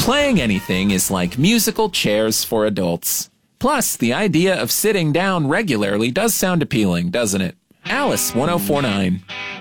Playing anything is like musical chairs for adults. Plus, the idea of sitting down regularly does sound appealing, doesn't it? Alice 1049.